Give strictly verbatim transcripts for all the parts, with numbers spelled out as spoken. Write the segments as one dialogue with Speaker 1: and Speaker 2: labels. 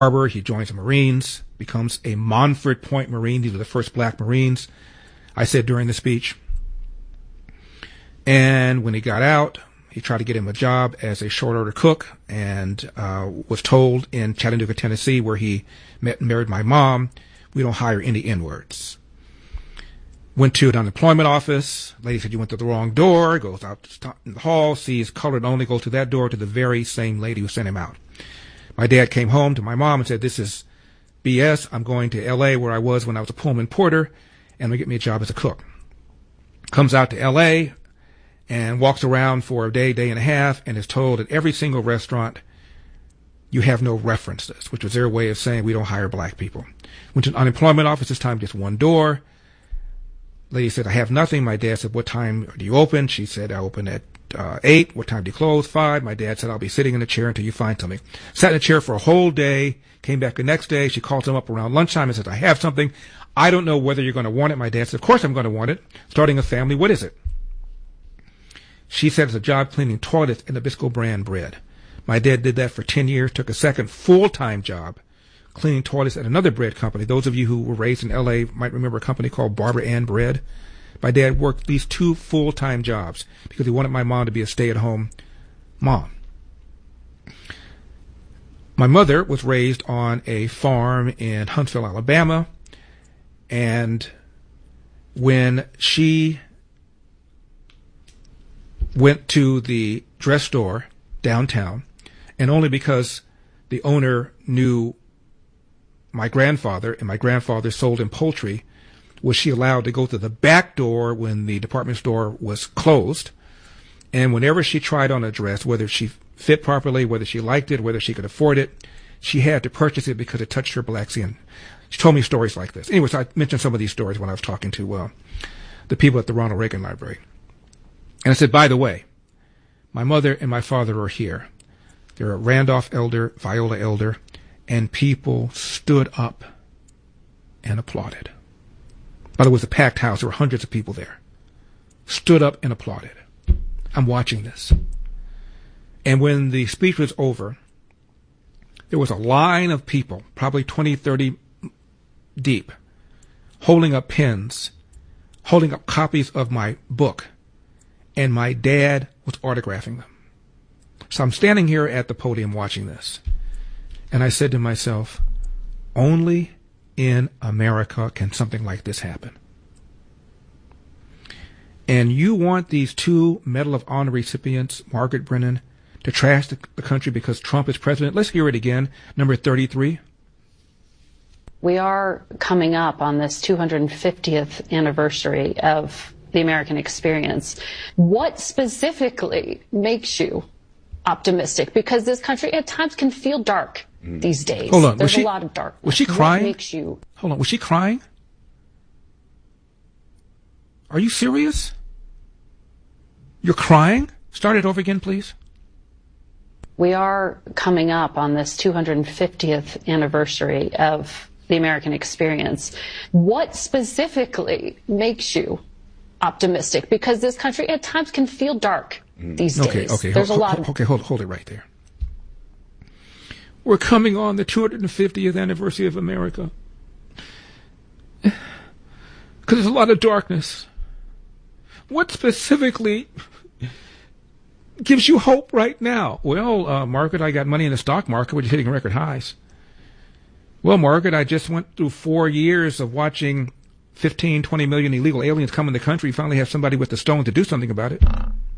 Speaker 1: Harbor. He joins the Marines, becomes a Montford Point Marine. These were the first black Marines, I said during the speech. And when he got out, he tried to get him a job as a short order cook, and uh, was told in Chattanooga, Tennessee, where he met and married my mom, we don't hire any N-words. Went to an unemployment office. Lady said, you went to the wrong door. Goes out in the hall, sees colored only, goes to that door, to the very same lady who sent him out. My dad came home to my mom and said, this is B S. I'm going to L A where I was when I was a Pullman porter, and they get me a job as a cook. Comes out to L A and walks around for a day, day and a half, and is told at every single restaurant, you have no references, which was their way of saying we don't hire black people. Went to an unemployment office, this time just one door. Lady said, I have nothing. My dad said, what time do you open? She said, I open at uh, eight. What time do you close? Five. My dad said, I'll be sitting in a chair until you find something. Sat in a chair for a whole day, came back the next day. She called him up around lunchtime and said, I have something. I don't know whether you're going to want it. My dad said, of course I'm going to want it. Starting a family, what is it? She said it's a job cleaning toilets in Nabisco brand bread. My dad did that for ten years, took a second full-time job cleaning toilets at another bread company. Those of you who were raised in L A might remember a company called Barbara Ann Bread. My dad worked these two full-time jobs because he wanted my mom to be a stay-at-home mom. My mother was raised on a farm in Huntsville, Alabama, and when she went to the dress store downtown, and only because the owner knew my grandfather, and my grandfather sold him poultry, was she allowed to go to the back door when the department store was closed. And whenever she tried on a dress, whether she fit properly, whether she liked it, whether she could afford it, she had to purchase it because it touched her black skin. She told me stories like this. Anyways, I mentioned some of these stories when I was talking to uh, the people at the Ronald Reagan Library. And I said, by the way, my mother and my father are here. They're Randolph Elder, Viola Elder, and people stood up and applauded. But it was a packed house. There were hundreds of people there. Stood up and applauded. I'm watching this. And when the speech was over, there was a line of people, probably twenty, thirty deep, holding up pens, holding up copies of my book, and my dad was autographing them. So I'm standing here at the podium watching this, and I said to myself, only in America can something like this happen. And you want these two Medal of Honor recipients, Margaret Brennan, to trash the, the country because Trump is president? Let's hear it again. Number thirty-three.
Speaker 2: We are coming up on this two hundred fiftieth anniversary of the American experience. What specifically makes you optimistic? Because this country at times can feel dark mm. these days.
Speaker 1: Hold on.
Speaker 2: There's
Speaker 1: she,
Speaker 2: a lot of darkness.
Speaker 1: Was she crying?
Speaker 2: What makes you...
Speaker 1: Hold on. Was she crying? Are you serious? You're crying? Start it over again, please.
Speaker 2: We are coming up on this two hundred fiftieth anniversary of the American experience. What specifically makes you optimistic? Because this country at times can feel dark mm. these days.
Speaker 1: Okay, okay.
Speaker 2: There's
Speaker 1: hold,
Speaker 2: a lot
Speaker 1: hold,
Speaker 2: of...
Speaker 1: Okay, hold, hold it right there. We're coming on the two hundred fiftieth anniversary of America. Because there's a lot of darkness. What specifically gives you hope right now? Well, uh, Margaret, I got money in the stock market, which is hitting record highs. Well, Margaret, I just went through four years of watching fifteen, twenty million illegal aliens come in the country. Finally have somebody with the stone to do something about it.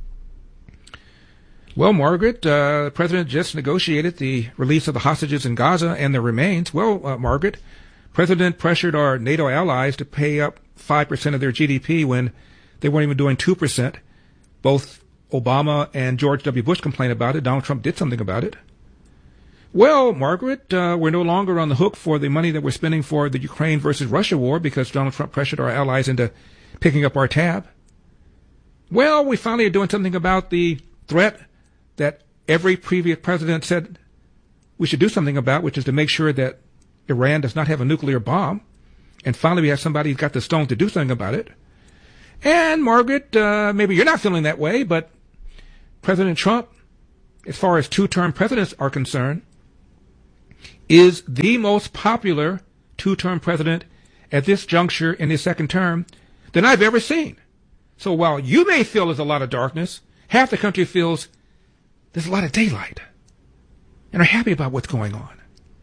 Speaker 1: Well, Margaret, uh, the president just negotiated the release of the hostages in Gaza and their remains. Well, uh, Margaret, president pressured our NATO allies to pay up five percent of their G D P when they weren't even doing two percent. Both Obama and George W. Bush complained about it. Donald Trump did something about it. Well, Margaret, uh, we're no longer on the hook for the money that we're spending for the Ukraine versus Russia war because Donald Trump pressured our allies into picking up our tab. Well, we finally are doing something about the threat that every previous president said we should do something about, which is to make sure that Iran does not have a nuclear bomb. And finally we have somebody who's got the stone to do something about it. And Margaret, uh, maybe you're not feeling that way, but President Trump, as far as two-term presidents are concerned, is the most popular two-term president at this juncture in his second term than I've ever seen. So while you may feel there's a lot of darkness, half the country feels there's a lot of daylight and are happy about what's going on.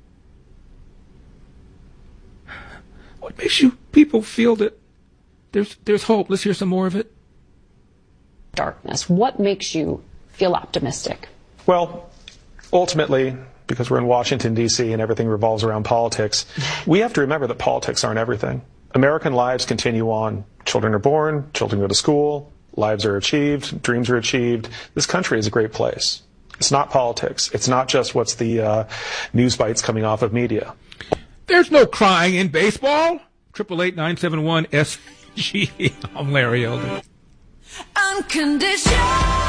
Speaker 1: What makes you people feel that there's there's hope? Let's hear some more of it.
Speaker 2: Darkness. What makes you feel optimistic?
Speaker 3: Well, ultimately, because we're in Washington, D C, and everything revolves around politics, we have to remember that politics aren't everything. American lives continue on. Children are born, children go to school, lives are achieved, dreams are achieved. This country is a great place. It's not politics. It's not just what's the uh, news bites coming off of media.
Speaker 1: There's no crying in baseball. Triple eight nine seven one S G. I'm Larry Elder.
Speaker 4: Unconditional.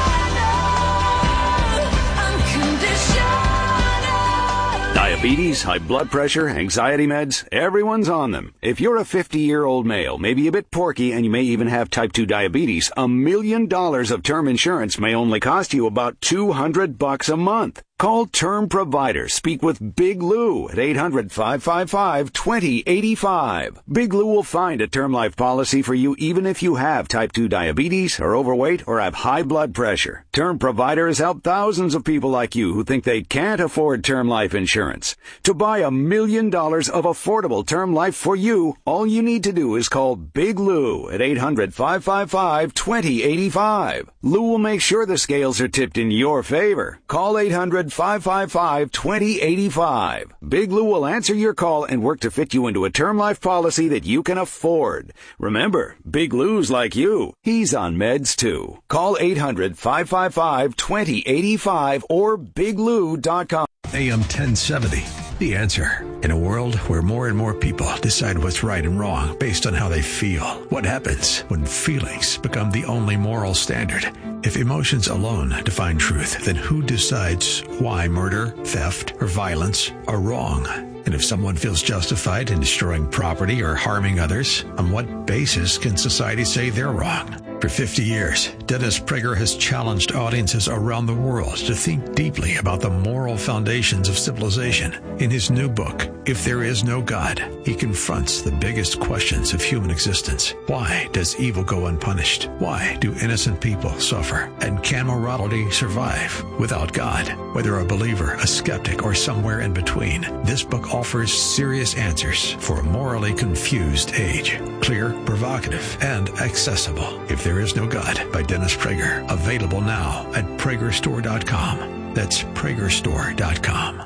Speaker 5: Diabetes, high blood pressure, anxiety meds, everyone's on them. If you're a fifty-year-old male, maybe a bit porky, and you may even have type two diabetes, a million dollars of term insurance may only cost you about two hundred bucks a month. Call Term Provider. Speak with Big Lou at eight hundred, five five five, two zero eight five. Big Lou will find a term life policy for you even if you have type two diabetes, are overweight, or have high blood pressure. Term Provider has helped thousands of people like you who think they can't afford term life insurance. To buy a million dollars of affordable term life for you, all you need to do is call Big Lou at eight hundred, five five five, two zero eight five. Lou will make sure the scales are tipped in your favor. Call eight hundred, five five five, two zero eight five. Big Lou will answer your call and work to fit you into a term life policy that you can afford. Remember, Big Lou's like you. He's on meds too. Call eight hundred, five five five, two zero eight five or big lou dot com.
Speaker 6: A M ten seventy, The Answer. In a world where more and more people decide what's right and wrong based on how they feel, what happens when feelings become the only moral standard? If emotions alone define truth, then who decides why murder, theft, or violence are wrong? And if someone feels justified in destroying property or harming others, on what basis can society say they're wrong? For fifty years, Dennis Prager has challenged audiences around the world to think deeply about the moral foundations of civilization. In his new book, If There Is No God, he confronts the biggest questions of human existence. Why does evil go unpunished? Why do innocent people suffer? And can morality survive without God? Whether a believer, a skeptic, or somewhere in between, this book offers serious answers for a morally confused age. Clear, provocative, and accessible. If There Is No God by Dennis Prager. Available now at prager store dot com. That's prager store dot com.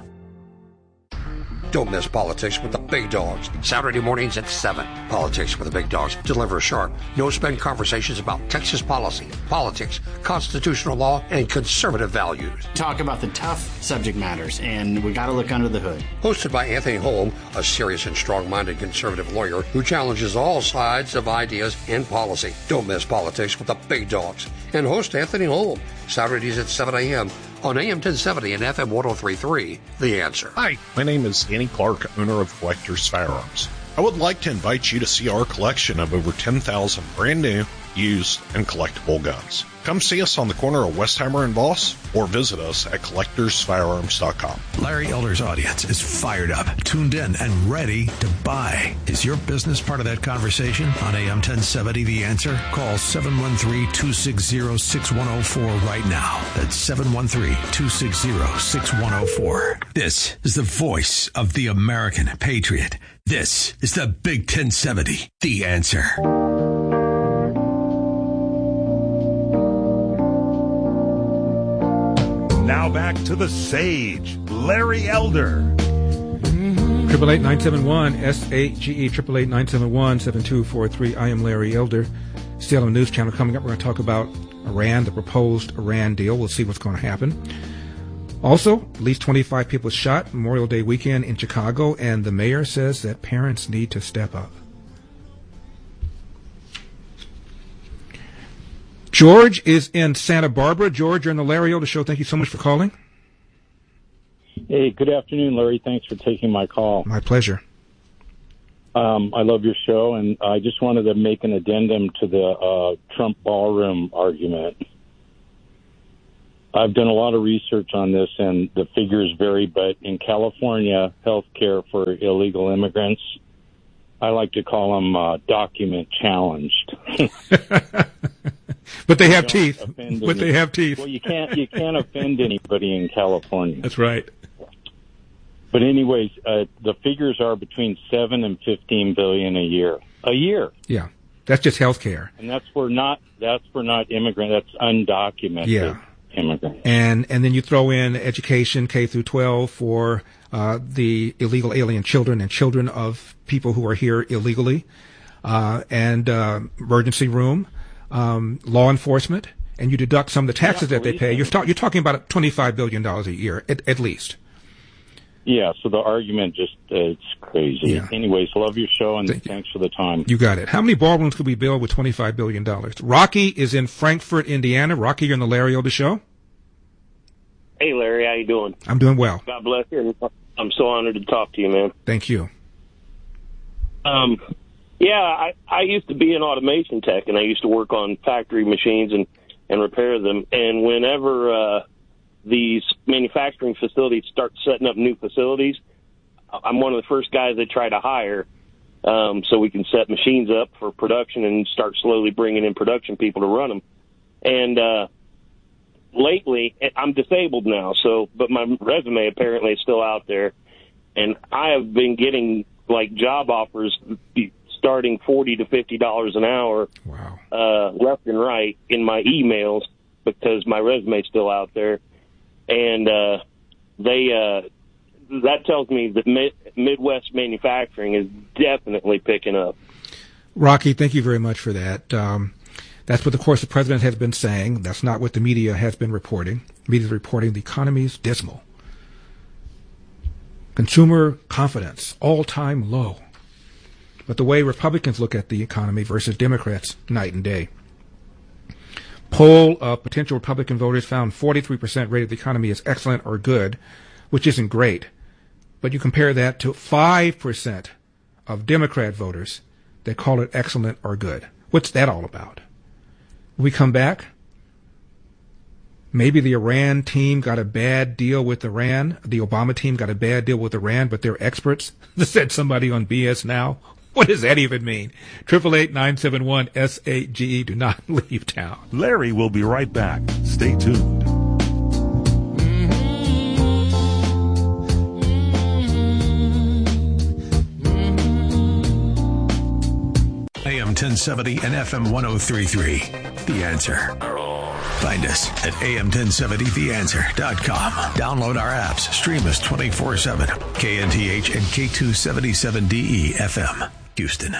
Speaker 7: Don't miss Politics with the Big Dogs. Saturday mornings at seven. Politics with the Big Dogs. Deliver sharp, no-spin conversations about Texas policy, politics, constitutional law, and conservative values.
Speaker 8: Talk about the tough subject matters, and we got to look under the hood.
Speaker 7: Hosted by Anthony Holm, a serious and strong-minded conservative lawyer who challenges all sides of ideas in policy. Don't miss Politics with the Big Dogs. And host Anthony Holm. Saturdays at seven a.m. on A M ten seventy and F M one oh three point three, The Answer.
Speaker 9: Hi, my name is Danny Clark, owner of Collector's Firearms. I would like to invite you to see our collection of over ten thousand brand new, used, and collectible guns. Come see us on the corner of Westheimer and Voss, or visit us at collectors firearms dot com.
Speaker 6: Larry Elder's audience is fired up, tuned in, and ready to buy. Is your business part of that conversation? On A M ten seventy, The Answer? Call seven one three, two six zero, six one zero four right now. That's seven one three, two six zero, six one zero four. This is the voice of the American patriot. This is the Big ten seventy, The Answer.
Speaker 10: Now back to the sage, Larry Elder.
Speaker 1: Triple eight nine seven one S A G E. Triple eight nine seven one seven two four three. I am Larry Elder. Still on the news channel. Coming up, we're going to talk about Iran, the proposed Iran deal. We'll see what's going to happen. Also, at least twenty-five people shot Memorial Day weekend in Chicago, and the mayor says that parents need to step up. George is in Santa Barbara. George, you're on the Larry Elder Show. Thank you so much for calling.
Speaker 11: Hey, good afternoon, Larry. Thanks for taking my call.
Speaker 1: My pleasure.
Speaker 11: Um, I love your show, and I just wanted to make an addendum to the uh, Trump ballroom argument. I've done a lot of research on this, and the figures vary, but in California, health care for illegal immigrants, I like to call them uh, document challenged.
Speaker 1: But they have teeth. But they have teeth.
Speaker 11: Well, you can't you can't offend anybody in California.
Speaker 1: That's right.
Speaker 11: But anyways, uh, the figures are between seven and fifteen billion a year. A year.
Speaker 1: Yeah, that's just health care.
Speaker 11: And that's for not that's for not immigrant. That's undocumented.
Speaker 1: Yeah.
Speaker 11: Immigrant.
Speaker 1: And and then you throw in education K through twelve for uh, the illegal alien children and children of people who are here illegally, uh, and uh, emergency room, um, law enforcement, and you deduct some of the taxes yeah, that they pay. You're, start, you're talking about twenty-five billion dollars a year at, at least.
Speaker 11: Yeah, so the argument just, uh, it's crazy.
Speaker 1: Yeah.
Speaker 11: Anyways, love your show, and Thank thanks you. for the time.
Speaker 1: You got it. How many ballrooms could we build with twenty-five billion dollars? Rocky is in Frankfort, Indiana. Rocky, you're on the Larry Elder Show.
Speaker 4: Hey, Larry, how you doing?
Speaker 1: I'm doing well.
Speaker 4: God bless you. I'm so honored to talk to you, man.
Speaker 1: Thank you.
Speaker 4: Um, yeah, I, I used to be an automation tech, and I used to work on factory machines and, and repair them. And whenever uh, these manufacturing facilities start setting up new facilities, I'm one of the first guys they try to hire um, so we can set machines up for production and start slowly bringing in production people to run them. And uh, lately, I'm disabled now, so but my resume apparently is still out there, and I have been getting like job offers starting forty to fifty dollars an hour,
Speaker 1: wow,
Speaker 4: uh, left and right in my emails because my resume is still out there, and uh, they uh, that tells me that mid- Midwest manufacturing is definitely picking up.
Speaker 1: Rocky, thank you very much for that. Um, That's what, of course, the president has been saying. That's not what the media has been reporting. The media is reporting the economy is dismal. Consumer confidence, all-time low. But the way Republicans look at the economy versus Democrats, night and day. Poll of potential Republican voters found forty-three percent rated the economy as excellent or good, which isn't great. But you compare that to five percent of Democrat voters that call it excellent or good. What's that all about? We come back. Maybe the Iran team got a bad deal with Iran. The Obama team got a bad deal with Iran, but they're experts. Said somebody on B S Now. What does that even mean? Triple eight nine seven one S A G E. Do not leave town.
Speaker 10: Larry will be right back. Stay tuned.
Speaker 6: A M ten seventy and F M one oh three point three. The Answer. Find us at A M ten seventy the answer dot com. Download our apps. Stream us twenty-four seven. K N T H and K two seventy-seven D E F M. Houston.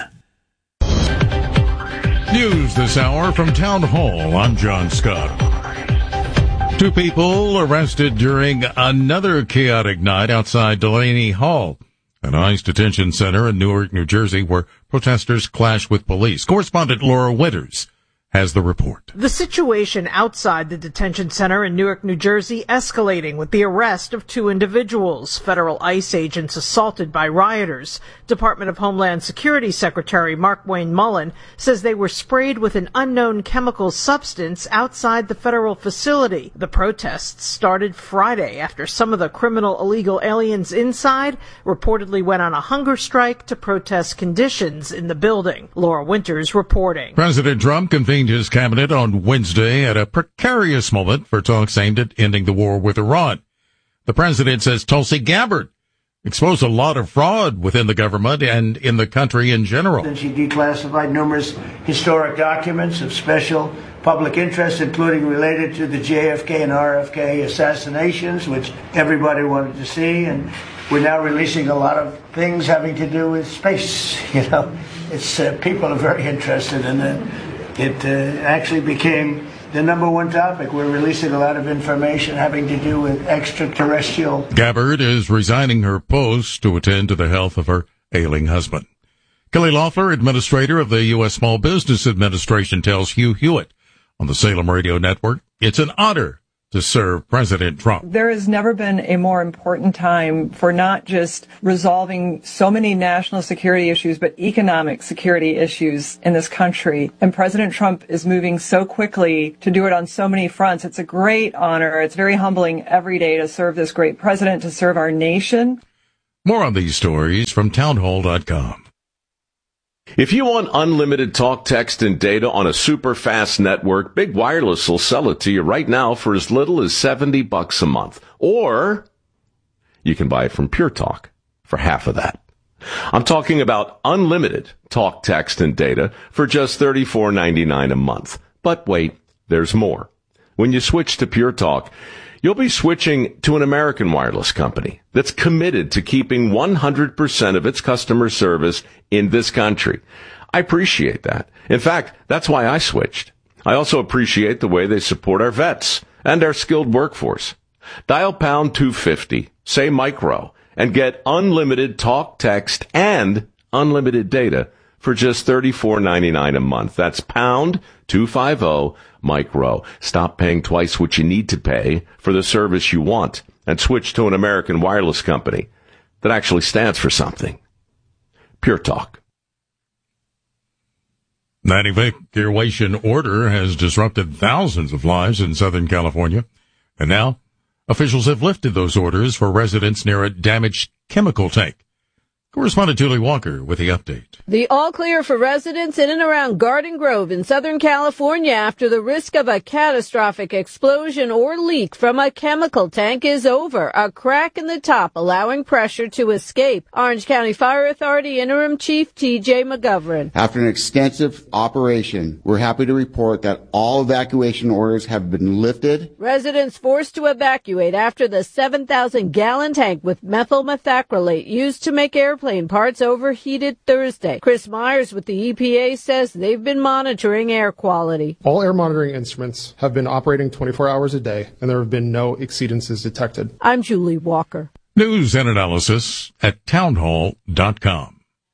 Speaker 12: News this hour from Town Hall. I'm John Scott. Two people arrested during another chaotic night outside Delaney Hall, an ICE detention center in Newark, New Jersey, where protesters clashed with police. Correspondent Laura Winters has the report.
Speaker 13: The situation outside the detention center in Newark, New Jersey, escalating with the arrest of two individuals, federal ICE agents assaulted by rioters. Department of Homeland Security Secretary Mark Wayne Mullen says they were sprayed with an unknown chemical substance outside the federal facility. The protests started Friday after some of the criminal illegal aliens inside reportedly went on a hunger strike to protest conditions in the building. Laura Winters reporting.
Speaker 12: President Trump convened his cabinet on Wednesday at a precarious moment for talks aimed at ending the war with Iran. The president says Tulsi Gabbard exposed a lot of fraud within the government and in the country in general.
Speaker 14: And she declassified numerous historic documents of special public interest, including related to the J F K and R F K assassinations, which everybody wanted to see. And we're now releasing a lot of things having to do with space. You know, it's uh, people are very interested in it. It uh, actually became the number one topic. We're releasing a lot of information having to do with extraterrestrial.
Speaker 12: Gabbard is resigning her post to attend to the health of her ailing husband. Kelly Loeffler, administrator of the U S Small Business Administration, tells Hugh Hewitt on the Salem Radio Network, it's an honor to serve President Trump.
Speaker 15: There has never been a more important time for not just resolving so many national security issues, but economic security issues in this country. And President Trump is moving so quickly to do it on so many fronts. It's a great honor. It's very humbling every day to serve this great president, to serve our nation.
Speaker 12: More on these stories from townhall dot com.
Speaker 16: If you want unlimited talk, text, and data on a super fast network, Big Wireless will sell it to you right now for as little as seventy bucks a month. Or you can buy it from Pure Talk for half of that. I'm talking about unlimited talk, text, and data for just thirty-four ninety-nine a month. But wait, there's more. When you switch to Pure Talk, you'll be switching to an American wireless company that's committed to keeping one hundred percent of its customer service in this country. I appreciate that. In fact, that's why I switched. I also appreciate the way they support our vets and our skilled workforce. Dial pound two fifty, say micro, and get unlimited talk, text, and unlimited data for just thirty-four ninety-nine a month. That's pound two fifty micro. Stop paying twice what you need to pay for the service you want and switch to an American wireless company that actually stands for something. Pure Talk.
Speaker 12: That evacuation order has disrupted thousands of lives in Southern California. And now, officials have lifted those orders for residents near a damaged chemical tank. Correspondent Julie Walker with the update.
Speaker 17: The all clear for residents in and around Garden Grove in Southern California after the risk of a catastrophic explosion or leak from a chemical tank is over. A crack in the top allowing pressure to escape. Orange County Fire Authority Interim Chief T J McGovern.
Speaker 18: After an extensive operation, we're happy to report that all evacuation orders have been lifted.
Speaker 17: Residents forced to evacuate after the seven thousand gallon tank with methyl methacrylate used to make airplanes parts overheated Thursday. Chris Myers with the E P A says they've been monitoring air quality.
Speaker 19: All air monitoring instruments have been operating twenty-four hours a day, and there have been no exceedances detected.
Speaker 17: I'm Julie Walker.
Speaker 12: News and analysis at townhall dot com.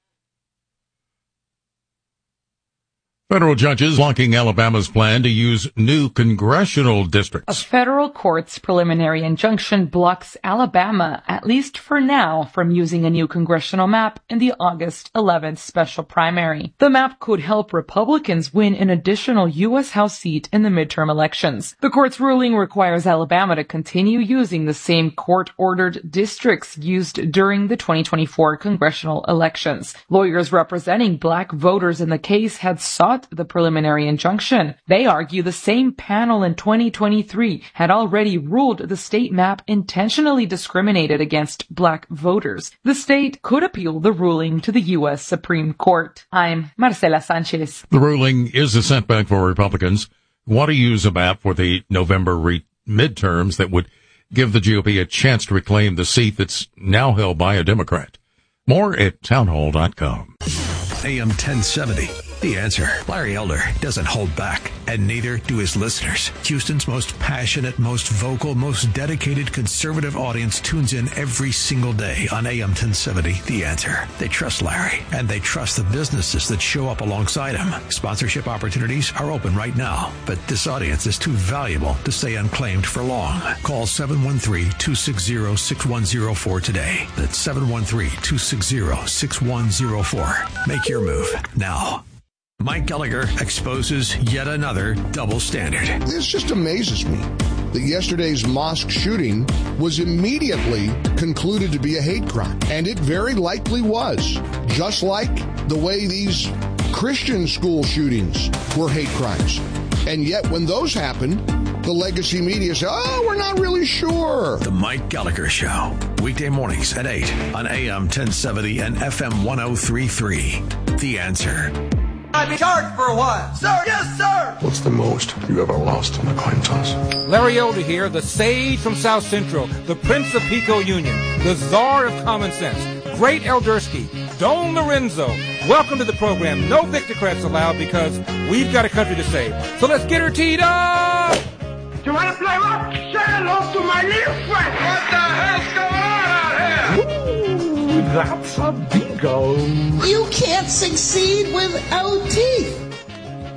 Speaker 12: Federal judges blocking Alabama's plan to use new congressional districts.
Speaker 20: A federal court's preliminary injunction blocks Alabama, at least for now, from using a new congressional map in the August eleventh special primary. The map could help Republicans win an additional U S House seat in the midterm elections. The court's ruling requires Alabama to continue using the same court-ordered districts used during the twenty twenty-four congressional elections. Lawyers representing black voters in the case had sought the preliminary injunction. They argue the same panel in twenty twenty-three had already ruled the state map intentionally discriminated against black voters. The state could appeal the ruling to the U S Supreme Court. I'm Marcela Sanchez.
Speaker 12: The ruling is a setback for Republicans who want to use a map for the November re- midterms that would give the G O P a chance to reclaim the seat that's now held by a Democrat. More at townhall dot com.
Speaker 6: A M ten seventy. The Answer. Larry Elder doesn't hold back, and neither do his listeners. Houston's most passionate, most vocal, most dedicated conservative audience tunes in every single day on A M ten seventy. The Answer. They trust Larry, and they trust the businesses that show up alongside him. Sponsorship opportunities are open right now, but this audience is too valuable to stay unclaimed for long. Call seven one three, two six zero, six one zero four today. That's seven one three, two six zero, six one zero four. Make your move now. Mike Gallagher exposes yet another double standard.
Speaker 21: This just amazes me that yesterday's mosque shooting was immediately concluded to be a hate crime. And it very likely was. Just like the way these Christian school shootings were hate crimes. And yet when those happened, the legacy media said, oh, we're not really sure.
Speaker 6: The Mike Gallagher Show. Weekday mornings at eight on A M ten seventy and F M one oh three point three. The Answer.
Speaker 22: I've been charged for a while. Sir, yes, sir.
Speaker 23: What's the most you ever lost on a coin toss?
Speaker 1: Larry Elder here, the sage from South Central, the Prince of Pico Union, the czar of common sense, Great Eldersky, Don Lorenzo. Welcome to the program. No Victocrats allowed because we've got a country to save. So let's get her teed up.
Speaker 22: You want to play rock? Say hello to my little friend. What the hell's going on out here?
Speaker 23: Ooh, that's a bingo.
Speaker 24: You can't succeed without teeth.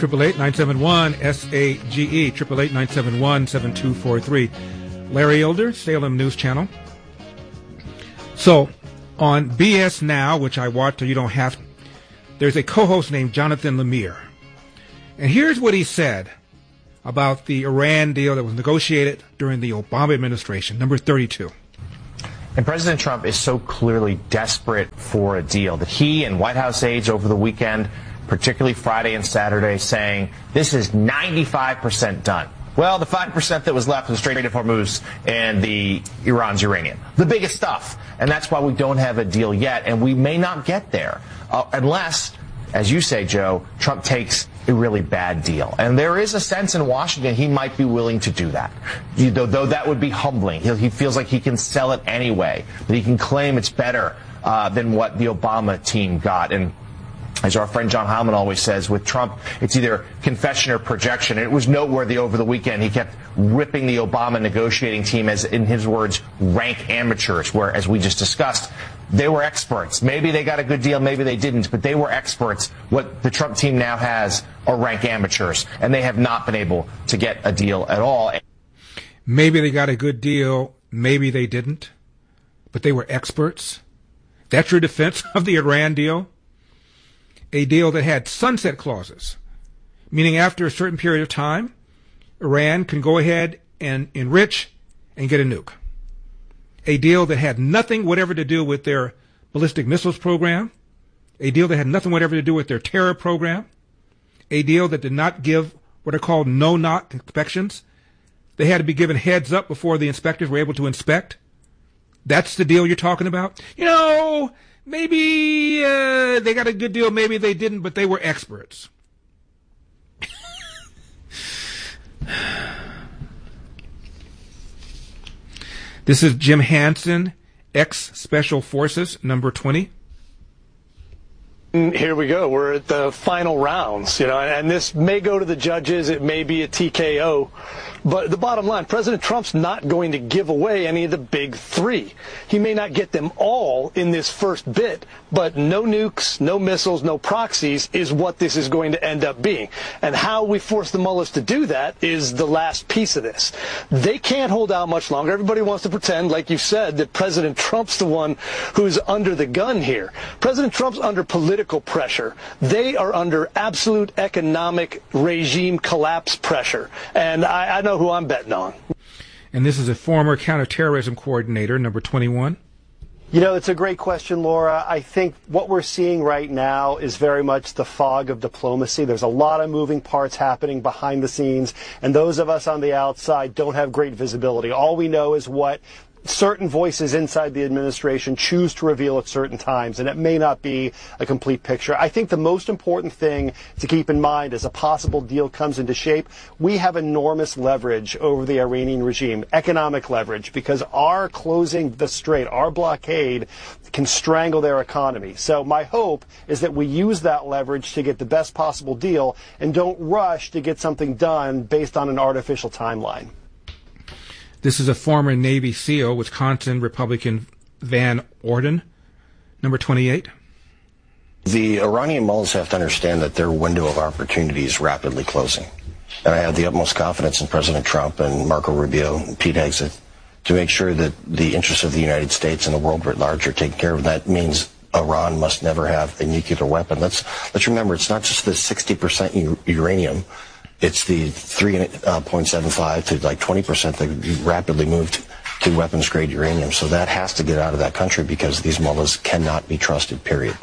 Speaker 1: eight eight eight, nine seven one, S A G E, eight eight eight, nine seven one, seven two four three. Larry Elder, Salem News Channel. So, on B S Now, which I watch so you don't have to, there's a co-host named Jonathan Lemire. And here's what he said about the Iran deal that was negotiated during the Obama administration, number thirty-two.
Speaker 2: And President Trump is so clearly desperate for a deal that he and White House aides over the weekend, particularly Friday and Saturday, saying this is ninety-five percent done. Well, the five percent that was left was the Strait of Hormuz and the Iran's uranium, the biggest stuff. And that's why we don't have a deal yet, and we may not get there uh, unless, as you say, Joe, Trump takes a really bad deal. And there is a sense in Washington he might be willing to do that, you, though, though that would be humbling. He, he feels like he can sell it anyway, that he can claim it's better uh, than what the Obama team got. And as our friend John Heilemann always says, with Trump, it's either confession or projection. And it was noteworthy over the weekend. He kept ripping the Obama negotiating team as, in his words, rank amateurs, where, as we just discussed, they were experts. Maybe they got a good deal, maybe they didn't, but they were experts. What the Trump team now has are rank amateurs, and they have not been able to get a deal at all.
Speaker 1: Maybe they got a good deal, maybe they didn't, but they were experts. That's your defense of the Iran deal? A deal that had sunset clauses, meaning after a certain period of time, Iran can go ahead and enrich and get a nuke. A deal that had nothing whatever to do with their ballistic missiles program. A deal that had nothing whatever to do with their terror program. A deal that did not give what are called no-knock inspections. They had to be given heads up before the inspectors were able to inspect. That's the deal you're talking about? You know, maybe uh, they got a good deal, maybe they didn't, but they were experts. This is Jim Hansen, ex-Special Forces, number twenty.
Speaker 3: Here we go. We're at the final rounds, you know, and this may go to the judges. It may be a T K O. But the bottom line, President Trump's not going to give away any of the big three. He may not get them all in this first bit, but no nukes, no missiles, no proxies is what this is going to end up being. And how we force the mullahs to do that is the last piece of this. They can't hold out much longer. Everybody wants to pretend, like you said, that President Trump's the one who's under the gun here. President Trump's under political pressure. They are under absolute economic regime collapse pressure. And I, I know who I'm betting on.
Speaker 1: And this is a former counterterrorism coordinator, number twenty-one.
Speaker 5: You know, it's a great question, Laura. I think what we're seeing right now is very much the fog of diplomacy. There's a lot of moving parts happening behind the scenes, and those of us on the outside don't have great visibility. All we know is what certain voices inside the administration choose to reveal at certain times, and it may not be a complete picture. I think the most important thing to keep in mind as a possible deal comes into shape, we have enormous leverage over the Iranian regime, economic leverage, because our closing the strait, our blockade, can strangle their economy. So my hope is that we use that leverage to get the best possible deal and don't rush to get something done based on an artificial timeline.
Speaker 1: This is a former Navy SEAL, Wisconsin Republican Van Orden, number twenty-eight.
Speaker 24: The Iranian mullahs have to understand that their window of opportunity is rapidly closing. And I have the utmost confidence in President Trump and Marco Rubio and Pete Hegseth to make sure that the interests of the United States and the world writ large are taken care of. That means Iran must never have a nuclear weapon. Let's, let's remember, it's not just the sixty percent u- uranium. It's the three point seven five to like twenty percent that rapidly moved to weapons-grade uranium. So that has to get out of that country because these mullahs cannot be trusted, period.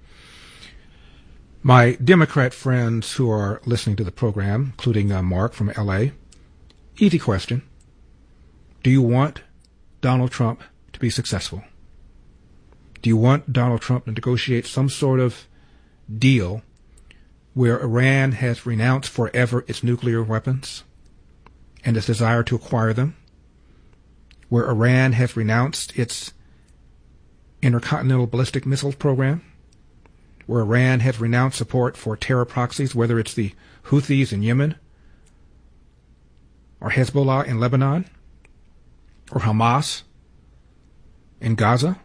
Speaker 1: My Democrat friends who are listening to the program, including uh, Mark from L A, easy question. Do you want Donald Trump to be successful? Do you want Donald Trump to negotiate some sort of deal where Iran has renounced forever its nuclear weapons and its desire to acquire them, where Iran has renounced its intercontinental ballistic missiles program, where Iran has renounced support for terror proxies, whether it's the Houthis in Yemen, or Hezbollah in Lebanon, or Hamas in Gaza?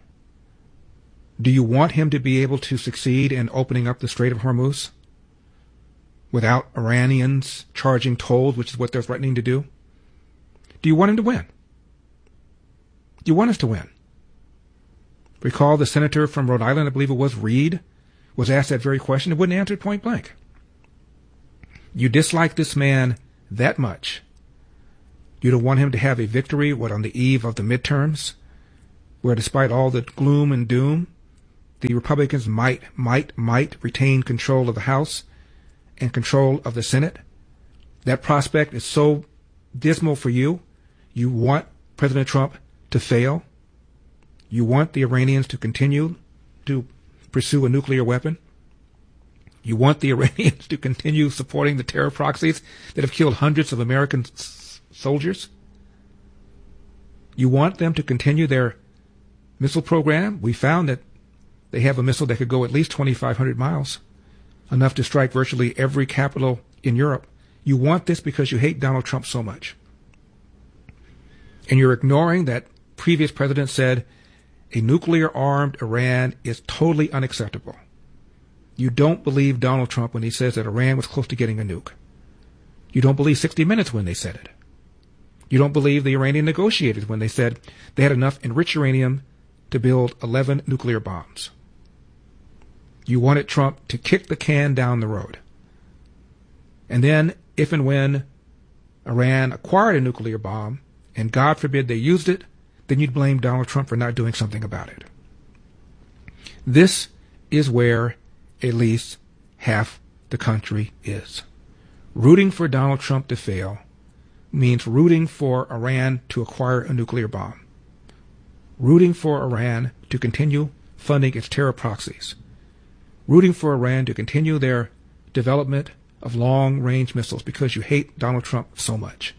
Speaker 1: Do you want him to be able to succeed in opening up the Strait of Hormuz? without Iranians charging tolls, which is what they're threatening to do? Do you want him to win? Do you want us to win? Recall the senator from Rhode Island, I believe it was, Reed, was asked that very question and wouldn't answer it point blank. You dislike this man that much. You don't want him to have a victory, what, on the eve of the midterms, where despite all the gloom and doom, the Republicans might, might, might retain control of the House and control of the Senate. That prospect is so dismal for you. You want President Trump to fail. You want the Iranians to continue to pursue a nuclear weapon. You want the Iranians to continue supporting the terror proxies that have killed hundreds of American s- soldiers. You want them to continue their missile program. We found that they have a missile that could go at least twenty-five hundred miles, enough to strike virtually every capital in Europe. You want this because you hate Donald Trump so much. And you're ignoring that previous president said a nuclear-armed Iran is totally unacceptable. You don't believe Donald Trump when he says that Iran was close to getting a nuke. You don't believe sixty minutes when they said it. You don't believe the Iranian negotiators when they said they had enough enriched uranium to build eleven nuclear bombs. You wanted Trump to kick the can down the road. And then, if and when Iran acquired a nuclear bomb, and God forbid they used it, then you'd blame Donald Trump for not doing something about it. This is where at least half the country is. Rooting for Donald Trump to fail means rooting for Iran to acquire a nuclear bomb. Rooting for Iran to continue funding its terror proxies. Rooting for Iran to continue their development of long-range missiles because you hate Donald Trump so much.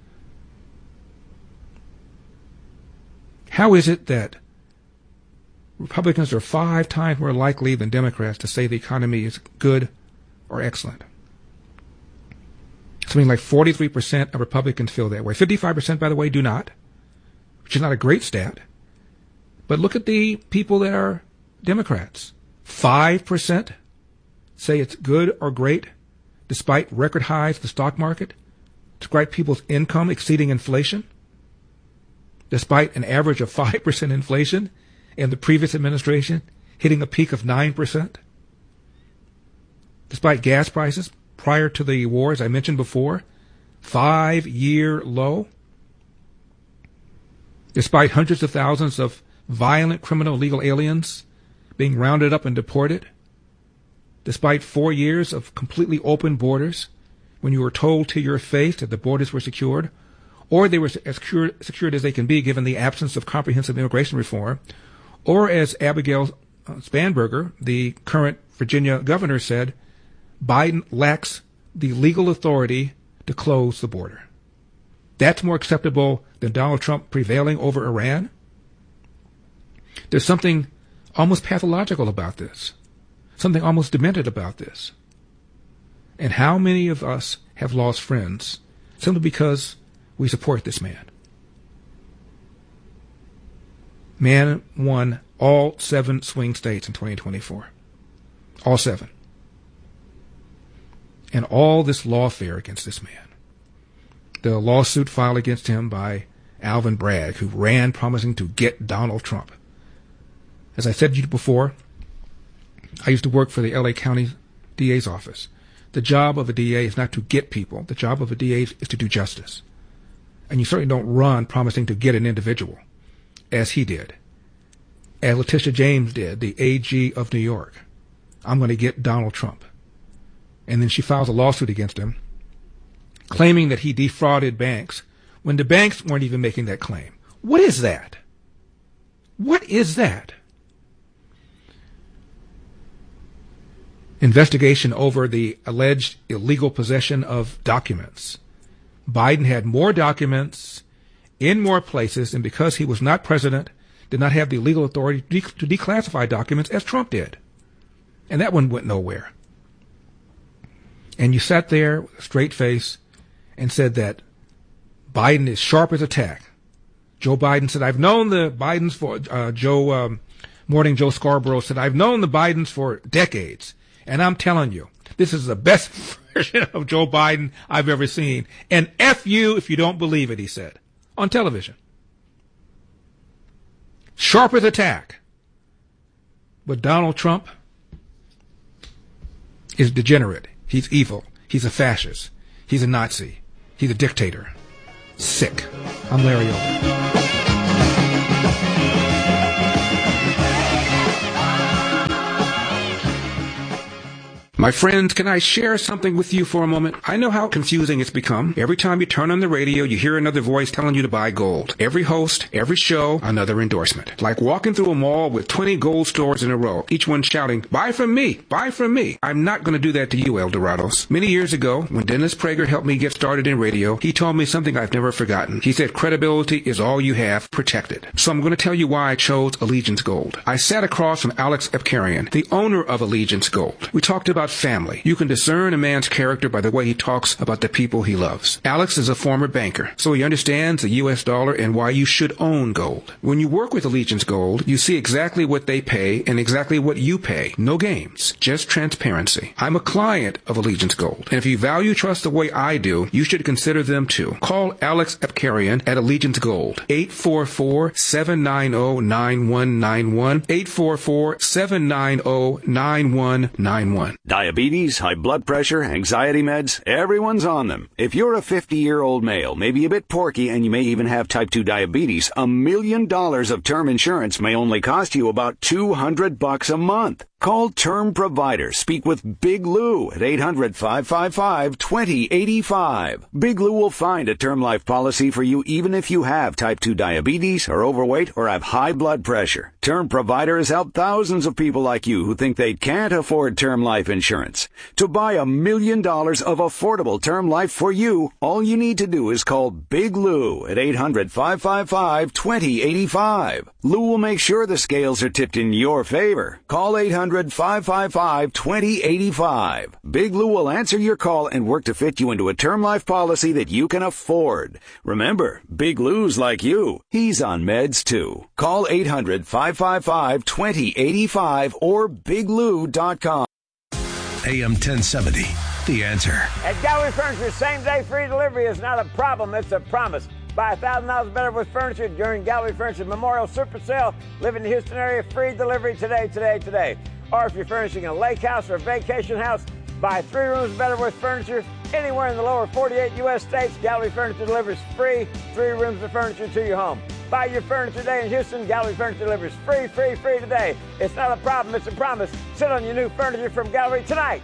Speaker 1: How is it that Republicans are five times more likely than Democrats to say the economy is good or excellent? Something like forty-three percent of Republicans feel that way. fifty-five percent, by the way, do not, which is not a great stat. But look at the people that are Democrats. five percent say it's good or great, despite record highs in the stock market, despite people's income exceeding inflation, despite an average of five percent inflation in the previous administration hitting a peak of nine percent, despite gas prices prior to the war, as I mentioned before, five-year low, despite hundreds of thousands of violent criminal illegal aliens being rounded up and deported, despite four years of completely open borders when you were told to your face that the borders were secured, or they were as secured, secured as they can be given the absence of comprehensive immigration reform, or as Abigail Spanberger, the current Virginia governor, said, Biden lacks the legal authority to close the border. That's more acceptable than Donald Trump prevailing over Iran? There's something almost pathological about this, something almost demented about this. And how many of us have lost friends simply because we support this man? Man won all seven swing states in twenty twenty-four. All seven. And all this lawfare against this man. The lawsuit filed against him by Alvin Bragg, who ran promising to get Donald Trump. As I said to you before, I used to work for the L A County D A's office. The job of a D A is not to get people. The job of a D A is to do justice. And you certainly don't run promising to get an individual, as he did, as Letitia James did, the A G of New York. I'm going to get Donald Trump. And then she files a lawsuit against him, claiming that he defrauded banks when the banks weren't even making that claim. What is that? What is that? Investigation over the alleged illegal possession of documents. Biden had more documents in more places, and because he was not president, did not have the legal authority to declassify documents as Trump did. And that one went nowhere. And you sat there with a straight face and said that Biden is sharp as a tack. Joe Biden said, I've known the Bidens for, uh, Joe, um, Morning Joe Scarborough said, I've known the Bidens for decades. And I'm telling you, This is the best version of Joe Biden I've ever seen. And F you if you don't believe it, he said, on television. Sharp as attack. But Donald Trump is degenerate. He's evil. He's a fascist. He's a Nazi. He's a dictator. Sick. I'm Larry Elder. My friends, can I share something with you for a moment? I know how confusing it's become. Every time you turn on the radio, you hear another voice telling you to buy gold. Every host, every show, another endorsement. Like walking through a mall with twenty gold stores in a row, each one shouting, buy from me, buy from me. I'm not going to do that to you, El Dorados. Many years ago, when Dennis Prager helped me get started in radio, he told me something I've never forgotten. He said, credibility is all you have, protect it. So I'm going to tell you why I chose Allegiance Gold. I sat across from Alex Epkarian, the owner of Allegiance Gold. We talked about family. You can discern a man's character by the way he talks about the people he loves. Alex is a former banker, so he understands the U S dollar and why you should own gold. When you work with Allegiance Gold, you see exactly what they pay and exactly what you pay. No games, just transparency. I'm a client of Allegiance Gold, and if you value trust the way I do, you should consider them too. Call Alex Epkarian at Allegiance Gold, eight four four, seven nine zero, nine one nine one, eight four four, seven nine zero, nine one nine one.
Speaker 7: Diabetes, high blood pressure, anxiety meds, everyone's on them. If you're a fifty-year-old male, maybe a bit porky, and you may even have type two diabetes, a million dollars of term insurance may only cost you about two hundred bucks a month. Call Term Provider. Speak with Big Lou at eight hundred, five five five, two zero eight five. Big Lou will find a term life policy for you even if you have type two diabetes, are overweight, or have high blood pressure. Term Provider has helped thousands of people like you who think they can't afford term life insurance. To buy a million dollars of affordable term life for you, all you need to do is call Big Lou at eight hundred, five five five, two zero eight five. Lou will make sure the scales are tipped in your favor. Call eight hundred, five five five, two zero eight five. Big Lou will answer your call and work to fit you into a term life policy that you can afford. Remember, Big Lou's like you. He's on meds too. Call eight hundred, five five five, two zero eight five or big lou dot com.
Speaker 6: A M ten seventy, The Answer.
Speaker 8: At Gallery Furniture, same-day free delivery is not a problem, it's a promise. Buy one thousand dollars better with furniture during Gallery Furniture Memorial Super Sale. Live in the Houston area, free delivery today, today, today. Or if you're furnishing a lake house or a vacation house, buy three rooms better with furniture. Anywhere in the lower forty-eight U S states, Gallery Furniture delivers free three rooms of furniture to your home. Buy your furniture today in Houston. Gallery Furniture delivers free, free, free today. It's not a problem, it's a promise. Sit on your new furniture from Gallery tonight.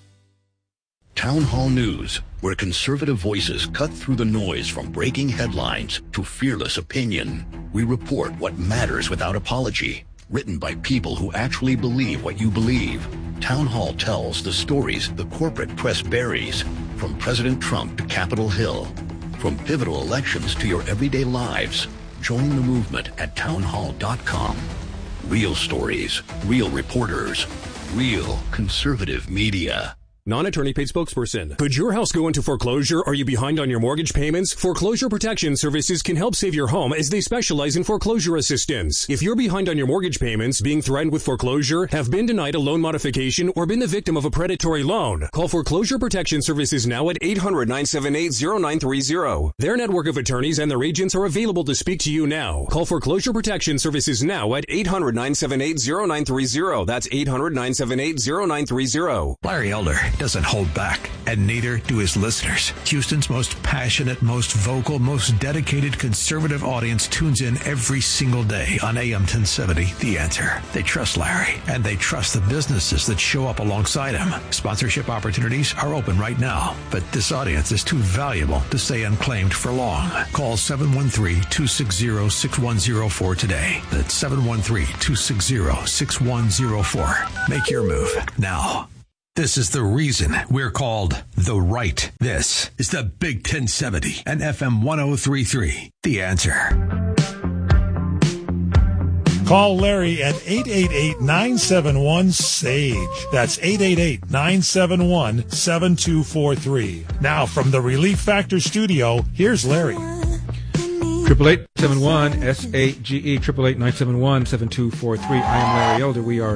Speaker 9: Town Hall News, where conservative voices cut through the noise from breaking headlines to fearless opinion. We report what matters without apology. Written by people who actually believe what you believe. Town Hall tells the stories the corporate press buries, from President Trump to Capitol Hill. From pivotal elections to your everyday lives. Join the movement at town hall dot com. Real stories, real reporters, real conservative media.
Speaker 11: Non-attorney paid spokesperson. Could your house go into foreclosure? Are you behind on your mortgage payments? Foreclosure Protection Services can help save your home as they specialize in foreclosure assistance. If you're behind on your mortgage payments, being threatened with foreclosure, have been denied a loan modification, or been the victim of a predatory loan, call Foreclosure Protection Services now at eight hundred, nine seven eight, zero nine three zero. Their network of attorneys and their agents are available to speak to you now. Call Foreclosure Protection Services now at eight hundred, nine seven eight, zero nine three zero. That's eight hundred, nine seven eight, zero nine three zero.
Speaker 6: Larry Elder doesn't hold back, and neither do his listeners. Houston's most passionate, most vocal, most dedicated conservative audience tunes in every single day on A M ten seventy, The Answer. They trust Larry, and they trust the businesses that show up alongside him. Sponsorship opportunities are open right now, but this audience is too valuable to stay unclaimed for long. Call seven one three, two six zero, six one zero four today. That's seven one three, two six zero, six one zero four. Make your move now. This is the reason we're called The Right. This is the Big ten seventy and F M ten thirty-three. The Answer.
Speaker 10: Call Larry at eight eight eight, nine seven one, S A G E. That's eight eight eight, nine seven one, seven two four three. Now from the Relief Factor studio, here's Larry.
Speaker 1: Triple eight seven one S A G E, triple eight nine seven one seven two four three. I am Larry Elder. We are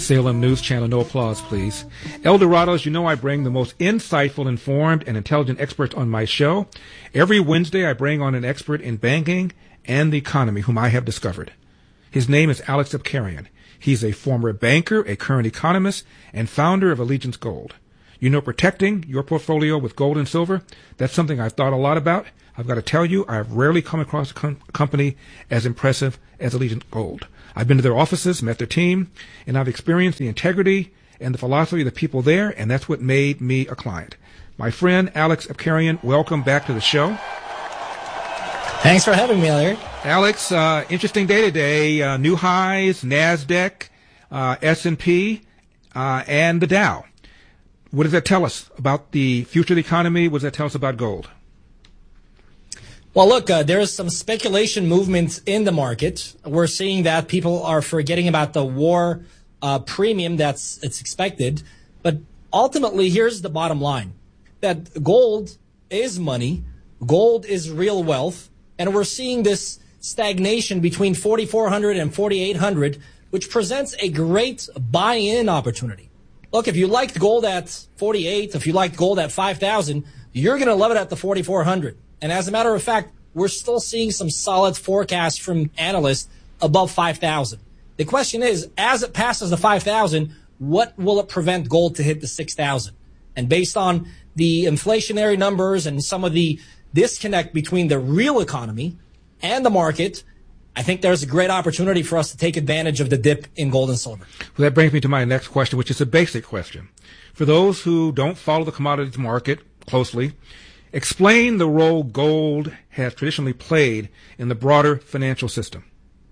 Speaker 1: Salem News Channel, no applause, please. El Dorados, you know I bring the most insightful, informed, and intelligent experts on my show. Every Wednesday, I bring on an expert in banking and the economy whom I have discovered. His name is Alex Abkarian. He's a former banker, a current economist, and founder of Allegiance Gold. You know, protecting your portfolio with gold and silver, that's something I've thought a lot about. I've got to tell you, I've rarely come across a com- company as impressive as Allegiance Gold. I've been to their offices, met their team, and I've experienced the integrity and the philosophy of the people there, and that's what made me a client. My friend Alex Abkarian, welcome back to the show.
Speaker 4: Thanks for having me, Larry.
Speaker 1: Alex, uh, interesting day today. Uh, new highs, NASDAQ, uh, S and P, uh, and the Dow. What does that tell us about the future of the economy? What does that tell us about gold?
Speaker 4: Well, look, uh, there's some speculation movements in the market. We're seeing that people are forgetting about the war uh, premium that's it's expected. But ultimately, here's the bottom line, that gold is money. Gold is real wealth. And we're seeing this stagnation between forty-four hundred and forty-eight hundred, which presents a great buy-in opportunity. Look, if you liked gold at forty-eight, if you liked gold at five thousand, you're going to love it at the forty-four hundred. And as a matter of fact, we're still seeing some solid forecasts from analysts above five thousand. The question is, as it passes the five thousand, what will it prevent gold to hit the six thousand? And based on the inflationary numbers and some of the disconnect between the real economy and the market, I think there's a great opportunity for us to take advantage of the dip in gold and silver.
Speaker 1: Well, that brings me to my next question, which is a basic question. For those who don't follow the commodities market closely, explain the role gold has traditionally played in the broader financial system.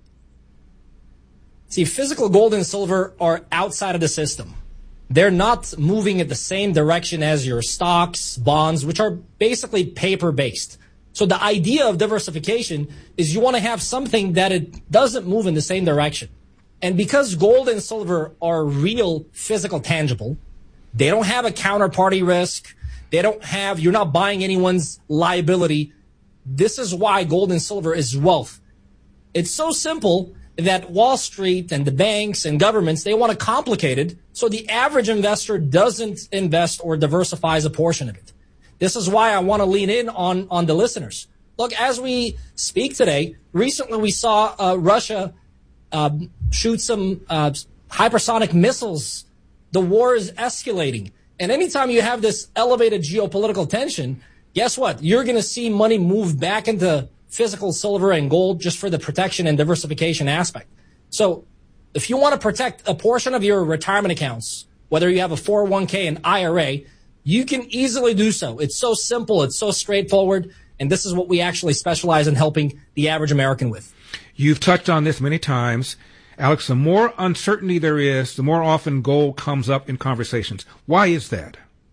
Speaker 4: See, physical gold and silver are outside of the system. They're not moving in the same direction as your stocks, bonds, which are basically paper-based. So the idea of diversification is you want to have something that it doesn't move in the same direction. And because gold and silver are real, physical, tangible, they don't have a counterparty risk. They don't have, you're not buying anyone's liability. This is why gold and silver is wealth. It's so simple that Wall Street and the banks and governments, they want to complicate it so the average investor doesn't invest or diversifies a portion of it. This is why I want to lean in on, on the listeners. Look, as we speak today, recently we saw uh, Russia uh, shoot some uh, hypersonic missiles. The war is escalating. And anytime you have this elevated geopolitical tension, guess what? You're going to see money move back into physical silver and gold just for the protection and diversification aspect. So if you want to protect a portion of your retirement accounts, whether you have a four oh one k and I R A, you can easily do so. It's so simple. It's so straightforward. And this is what we actually specialize in helping the average American with.
Speaker 1: You've touched on this many times. Alex, the more uncertainty there is, the more often gold comes up in conversations. Why is that?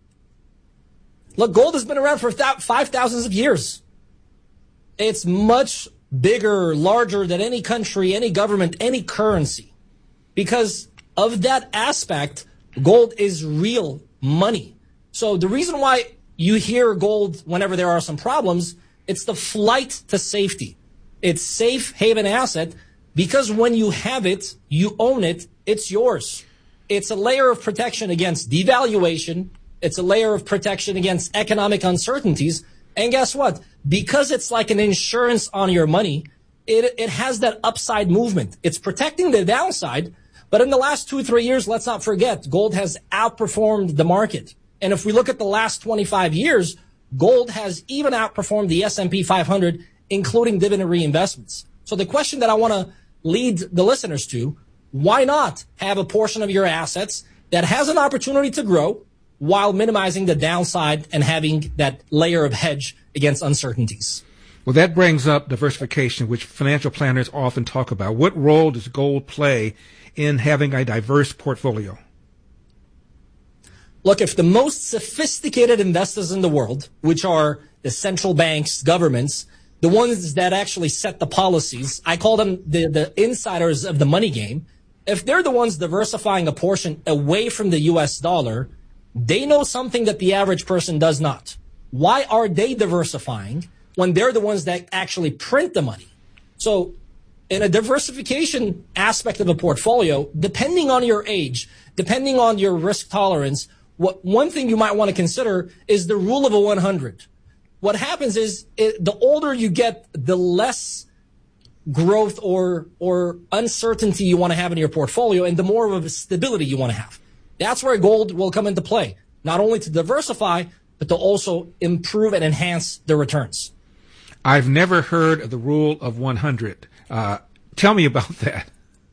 Speaker 4: Look, gold has been around for th- five thousands of years. It's much bigger, larger than any country, any government, any currency. Because of that aspect, gold is real money. So the reason why you hear gold whenever there are some problems, it's the flight to safety. It's safe haven asset because when you have it, you own it, it's yours. It's a layer of protection against devaluation. It's a layer of protection against economic uncertainties. And guess what? Because it's like an insurance on your money, it, it has that upside movement. It's protecting the downside. But in the last two, three years, let's not forget, gold has outperformed the market. And if we look at the last twenty-five years, gold has even outperformed the S and P five hundred, including dividend reinvestments. So the question that I want to lead the listeners to, why not have a portion of your assets that has an opportunity to grow while minimizing the downside and having that layer of hedge against uncertainties?
Speaker 1: Well, that brings up diversification, which financial planners often talk about. What role does gold play in having a diverse portfolio?
Speaker 4: Look, if the most sophisticated investors in the world, which are the central banks, governments, the ones that actually set the policies, I call them the, the insiders of the money game, if they're the ones diversifying a portion away from the U S dollar, they know something that the average person does not. Why are they diversifying when they're the ones that actually print the money? So in a diversification aspect of a portfolio, depending on your age, depending on your risk tolerance, what one thing you might want to consider is the rule of a one hundred. What happens is it, the older you get, the less growth or or uncertainty you want to have in your portfolio, and the more of a stability you want to have. That's where gold will come into play, not only to diversify, but to also improve and enhance the returns.
Speaker 1: I've never heard of the rule of one hundred. Uh, tell me about that.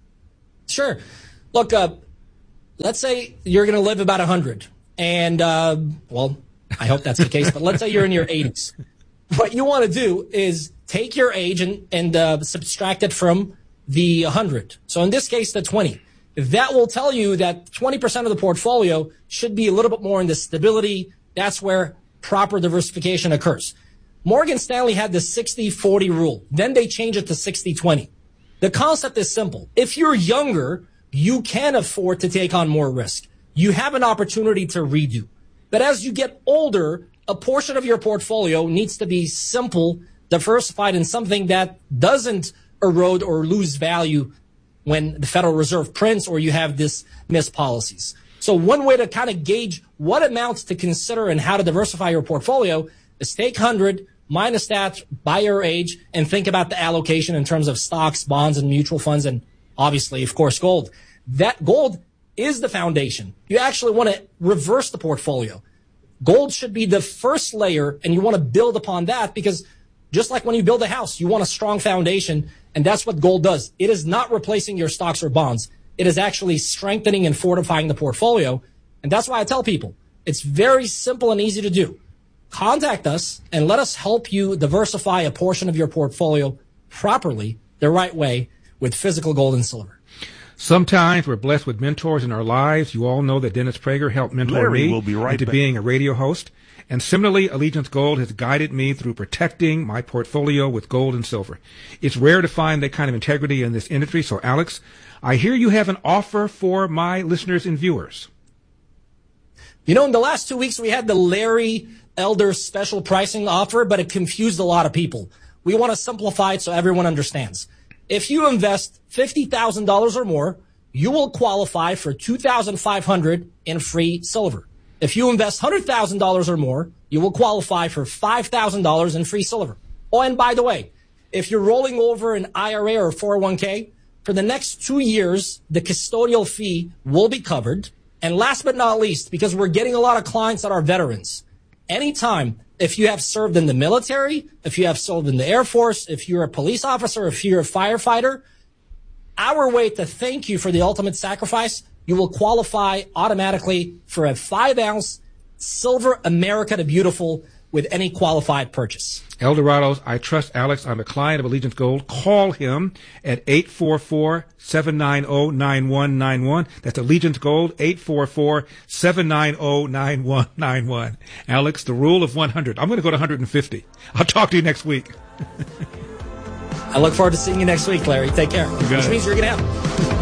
Speaker 4: Sure. Look, uh, let's say you're going to live about one hundred. And, uh, well, I hope that's the case, but let's say you're in your eighties. What you want to do is take your age and, and uh, subtract it from the one hundred. So in this case, the twenty. That will tell you that twenty percent of the portfolio should be a little bit more in the stability. That's where proper diversification occurs. Morgan Stanley had the sixty forty rule. Then they changed it to sixty twenty. The concept is simple. If you're younger, you can afford to take on more risk. You have an opportunity to redo. But as you get older, a portion of your portfolio needs to be simple, diversified in something that doesn't erode or lose value when the Federal Reserve prints or you have dismissed policies. So one way to kind of gauge what amounts to consider and how to diversify your portfolio is take one hundred, minus that by your age, and think about the allocation in terms of stocks, bonds, and mutual funds, and obviously, of course, gold. That gold is the foundation. You actually want to reverse the portfolio. Gold should be the first layer, and you want to build upon that because just like when you build a house, you want a strong foundation, and that's what gold does. It is not replacing your stocks or bonds. It is actually strengthening and fortifying the portfolio, and that's why I tell people it's very simple and easy to do. Contact us and let us help you diversify a portion of your portfolio properly, the right way, with physical gold and silver.
Speaker 1: Sometimes we're blessed with mentors in our lives. You all know that Dennis Prager helped mentor
Speaker 13: Larry
Speaker 1: me
Speaker 13: will be right
Speaker 1: into
Speaker 13: back.
Speaker 1: being a radio host. And similarly, Allegiance Gold has guided me through protecting my portfolio with gold and silver. It's rare to find that kind of integrity in this industry. So, Alex, I hear you have an offer for my listeners and viewers.
Speaker 4: You know, in the last two weeks, we had the Larry Elder special pricing offer, but it confused a lot of people. We want to simplify it so everyone understands. If you invest fifty thousand dollars or more, you will qualify for two thousand five hundred dollars in free silver. If you invest one hundred thousand dollars or more, you will qualify for five thousand dollars in free silver. Oh, and by the way, if you're rolling over an I R A or a four oh one k, for the next two years, the custodial fee will be covered. And last but not least, because we're getting a lot of clients that are veterans, anytime, if you have served in the military, if you have served in the Air Force, if you're a police officer, if you're a firefighter, our way to thank you for the ultimate sacrifice, you will qualify automatically for a five ounce silver America the Beautiful with any qualified purchase.
Speaker 1: Eldorados, I trust Alex. I'm a client of Allegiance Gold. Call him at eight four four, seven nine zero, nine one nine one. That's Allegiance Gold, eight four four, seven nine zero, nine one nine one. Alex, the rule of one hundred. I'm going to go to one hundred fifty. I'll talk to you next week.
Speaker 4: I look forward to seeing you next week, Larry. Take care.
Speaker 1: You got
Speaker 4: Which
Speaker 1: it.
Speaker 4: means you're going to have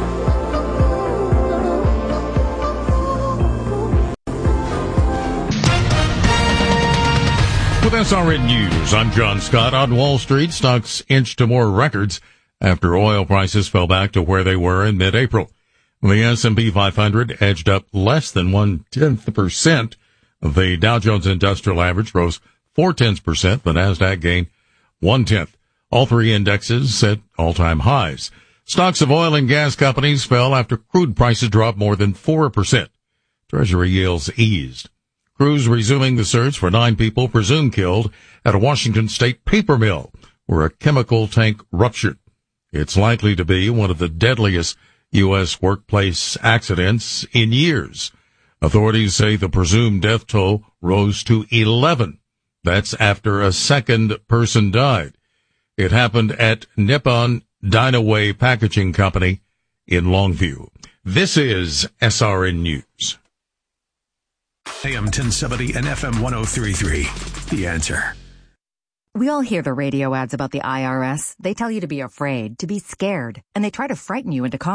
Speaker 12: With S R N News, I'm John Scott. On Wall Street, stocks inched to more records after oil prices fell back to where they were in mid-April. The S and P five hundred edged up less than one-tenth percent. The Dow Jones Industrial Average rose four-tenths percent. The NASDAQ gained one-tenth. All three indexes set all-time highs. Stocks of oil and gas companies fell after crude prices dropped more than four percent. Treasury yields eased. Crews resuming the search for nine people presumed killed at a Washington state paper mill where a chemical tank ruptured. It's likely to be one of the deadliest U S workplace accidents in years. Authorities say the presumed death toll rose to eleven. That's after a second person died. It happened at Nippon Dynaway Packaging Company in Longview. This is S R N News.
Speaker 6: A M ten seventy and F M one oh three point three. The Answer.
Speaker 14: We all hear the radio ads about the I R S. They tell you to be afraid, to be scared, and they try to frighten you into calling.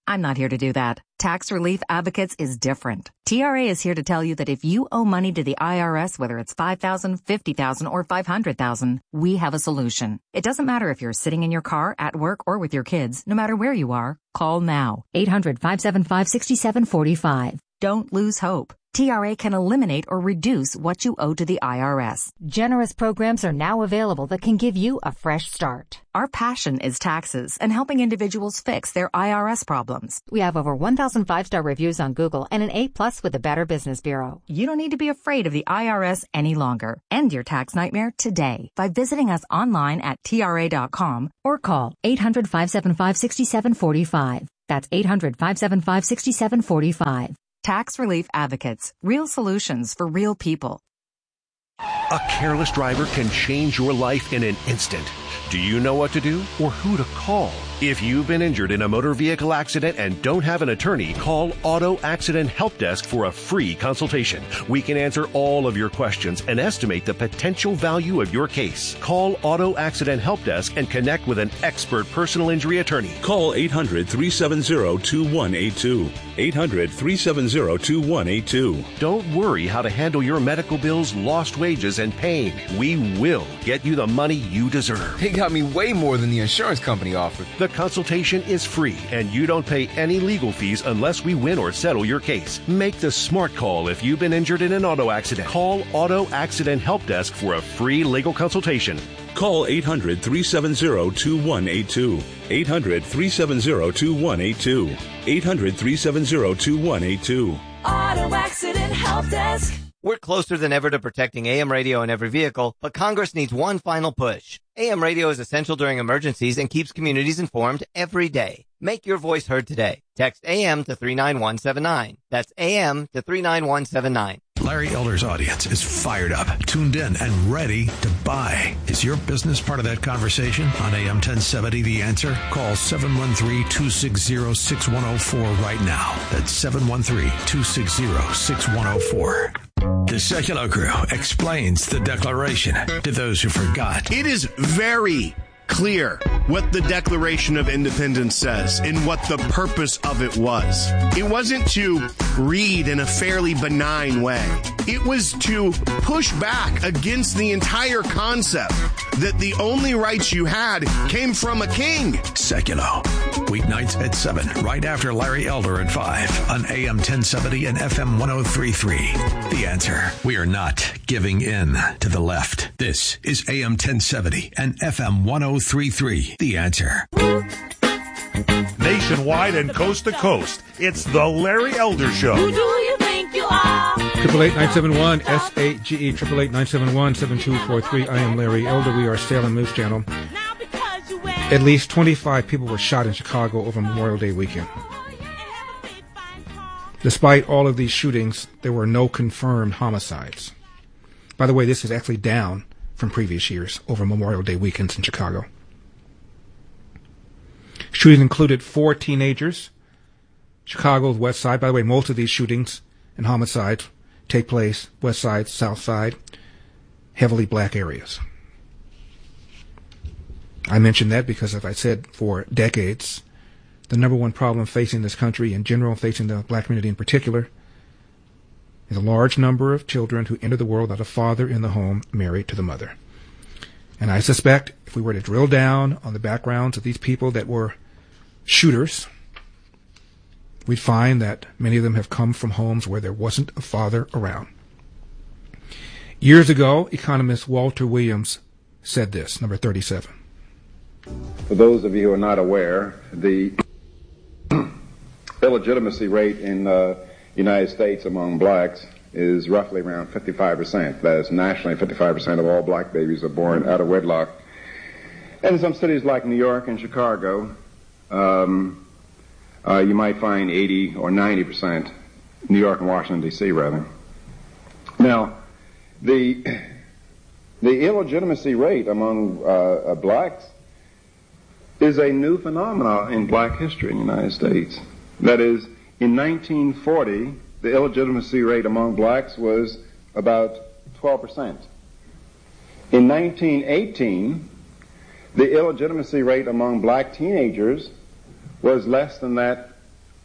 Speaker 14: I'm not here to do that. Tax Relief Advocates is different. T R A is here to tell you that if you owe money to the I R S, whether it's five thousand dollars, fifty thousand dollars, or five hundred thousand dollars, we have a solution. It doesn't matter if you're sitting in your car, at work, or with your kids. No matter where you are, call now. eight hundred, five seven five, six seven four five. Don't lose hope. T R A can eliminate or reduce what you owe to the I R S.
Speaker 13: Generous programs are now available that can give you a fresh start.
Speaker 14: Our passion is taxes and helping individuals fix their I R S problems.
Speaker 13: We have over one thousand five-star reviews on Google and an A plus with the Better Business Bureau.
Speaker 14: You don't need to be afraid of the I R S any longer. End your tax nightmare today by visiting us online at T R A dot com or call eight hundred, five seven five, six seven four five. That's eight hundred, five seven five, six seven four five. Tax Relief Advocates. Real solutions for real people.
Speaker 15: A careless driver can change your life in an instant. Do you know what to do or who to call? If you've been injured in a motor vehicle accident and don't have an attorney, call Auto Accident Help Desk for a free consultation. We can answer all of your questions and estimate the potential value of your case. Call Auto Accident Help Desk and connect with an expert personal injury attorney.
Speaker 16: Call eight hundred, three seven zero, two one eight two. eight hundred, three seven zero, two one eight two.
Speaker 15: Don't worry how to handle your medical bills, lost wages, and pain. We will get you the money you deserve.
Speaker 18: He got me way more than the insurance company offered.
Speaker 15: The consultation is free, and you don't pay any legal fees unless we win or settle your case. Make the smart call if you've been injured in an auto accident. Call Auto Accident Help Desk for a free legal consultation.
Speaker 16: Call eight hundred, three seven zero, two one eight two. eight hundred, three seven zero, two one eight two. eight hundred, three seven zero, two one eight two.
Speaker 25: Auto Accident Help Desk.
Speaker 26: We're closer than ever to protecting A M radio in every vehicle, but Congress needs one final push. A M radio is essential during emergencies and keeps communities informed every day. Make your voice heard today. Text A M to three nine one seven nine. That's A M to three nine one seven nine.
Speaker 6: Larry Elder's audience is fired up, tuned in, and ready to buy. Is your business part of that conversation? On A M ten seventy, The Answer? Call seven one three, two six zero, six one zero four right now. That's seven one three, two six zero, six one zero four. The Secular Crew explains the Declaration to those who forgot.
Speaker 27: It is very clear what the Declaration of Independence says and what the purpose of it was. It wasn't to read in a fairly benign way. It was to push back against the entire concept that the only rights you had came from a king.
Speaker 6: Secular. Weeknights at seven, right after Larry Elder at five on A M ten seventy and F M ten thirty-three. The Answer. We are not giving in to the left. This is A M ten seventy and F M ten thirty-three. The Answer.
Speaker 10: Nationwide and coast to coast, it's the Larry Elder Show.
Speaker 25: Who do you think you are?
Speaker 1: Triple eight nine seven one S A G E triple eight nine seven one seven two four three. I am Larry Elder. We are Salem News Channel. At least twenty-five people were shot in Chicago over Memorial Day weekend. Despite all of these shootings, there were no confirmed homicides. By the way, this is actually down from previous years over Memorial Day weekends in Chicago. Shootings included four teenagers. Chicago's West Side. By the way, most of these shootings and homicides take place West Side, South Side, heavily black areas. I mention that because, as I said, for decades, the number one problem facing this country in general, facing the black community in particular, is a large number of children who enter the world without a father in the home married to the mother. And I suspect if we were to drill down on the backgrounds of these people that were shooters, we'd find that many of them have come from homes where there wasn't a father around. Years ago, economist Walter Williams said this, number thirty-seven.
Speaker 28: For those of you who are not aware, the illegitimacy rate in the United States among blacks is roughly around fifty-five percent. That is, nationally, fifty-five percent of all black babies are born out of wedlock. And in some cities like New York and Chicago, um, uh, you might find eighty or ninety percent, New York and Washington, D C, rather. Now, the, the illegitimacy rate among uh, uh, blacks is a new phenomenon in black history in the United States. That is, in nineteen forty, the illegitimacy rate among blacks was about twelve percent. In nineteen eighteen, the illegitimacy rate among black teenagers was less than that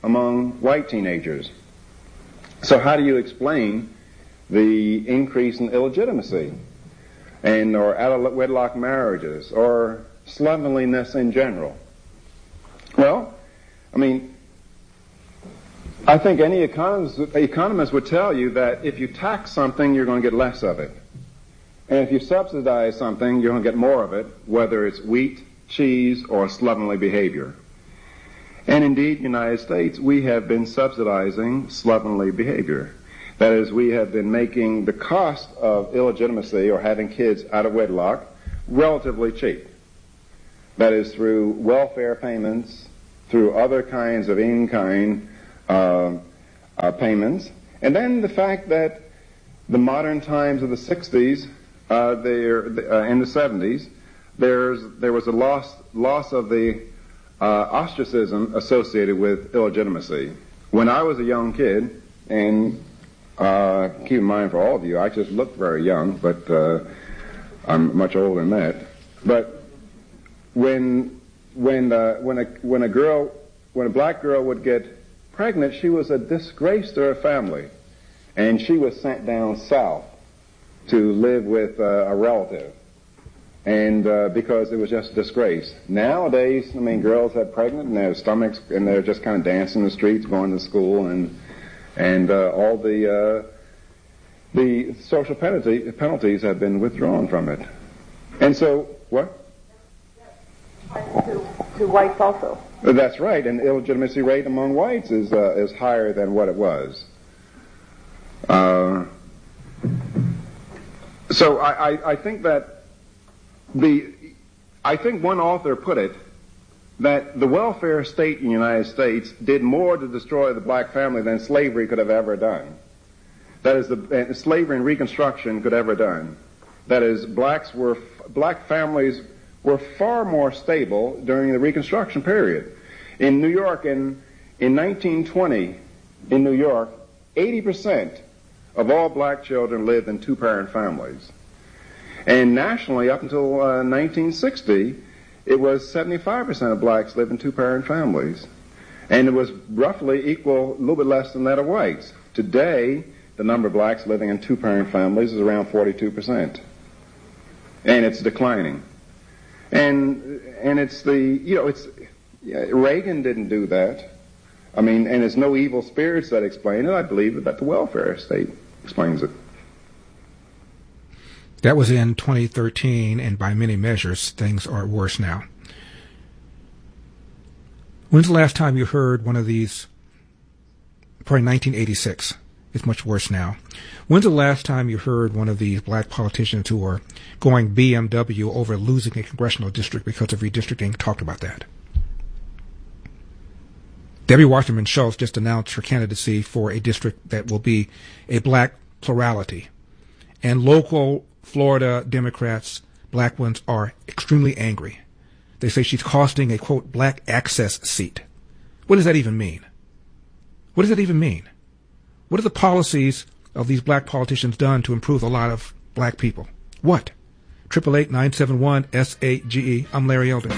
Speaker 28: among white teenagers. So how do you explain the increase in illegitimacy and or out-of-wedlock marriages or slovenliness in general? Well, I mean, I think any economist, economist would tell you that if you tax something, you're going to get less of it. And if you subsidize something, you're going to get more of it, whether it's wheat, cheese, or slovenly behavior. And indeed, in the United States, we have been subsidizing slovenly behavior. That is, we have been making the cost of illegitimacy or having kids out of wedlock relatively cheap. That is, through welfare payments, through other kinds of in-kind uh, uh, payments. And then the fact that the modern times of the sixties, uh, there, uh, in the seventies, there's, there was a loss, loss of the uh, ostracism associated with illegitimacy. When I was a young kid, and uh, keep in mind for all of you, I just look very young, but uh, I'm much older than that. But when when uh, when a when a girl when a black girl would get pregnant, she was a disgrace to her family, and she was sent down south to live with uh, a relative, and uh, because it was just a disgrace. Nowadays, I mean, girls get pregnant and their stomachs, and they're just kind of dancing in the streets, going to school, and and uh, all the uh, the social penalty, penalties have been withdrawn from it. And so, what?
Speaker 2: To, to whites also.
Speaker 28: That's right, and the illegitimacy rate among whites is uh, is higher than what it was. Uh, so I, I, I think that the I think one author put it that the welfare state in the United States did more to destroy the black family than slavery could have ever done. That is, the uh, slavery and Reconstruction could ever done. That is, blacks were black families were far more stable during the Reconstruction period. In New York, in, in nineteen twenty, in New York, eighty percent of all black children lived in two-parent families. And nationally, up until uh, nineteen sixty, it was seventy-five percent of blacks lived in two-parent families. And it was roughly equal, a little bit less than that of whites. Today, the number of blacks living in two-parent families is around forty-two percent. And it's declining. And and it's the, you know, it's, yeah, Reagan didn't do that. I mean, and it's no evil spirits that explain it. I believe that the welfare state explains it.
Speaker 1: That was in twenty thirteen, and by many measures, things are worse now. When's the last time you heard one of these? Probably nineteen eighty-six. It's much worse now. When's the last time you heard one of these black politicians who are going B M W over losing a congressional district because of redistricting talked about that? Debbie Wasserman Schultz just announced her candidacy for a district that will be a black plurality. And local Florida Democrats, black ones, are extremely angry. They say she's costing a, quote, black access seat. What does that even mean? What does that even mean? What are the policies of these black politicians done to improve a lot of black people? What? Triple eight nine seven one S A G E. I'm Larry Elder.